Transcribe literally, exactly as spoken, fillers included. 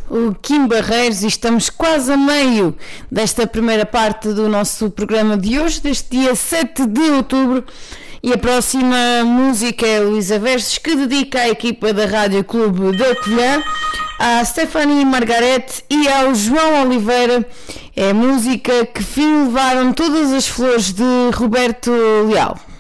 o Kim Barreiros e estamos quase a meio desta primeira parte do nosso programa de hoje, deste dia sete de outubro, e a próxima música é Luísa Versos, que dedica à equipa da Rádio Clube da Covilhã, à Stephanie Margarete e ao João Oliveira. É a música Que Fim Levaram Todas as Flores, de Roberto Leal.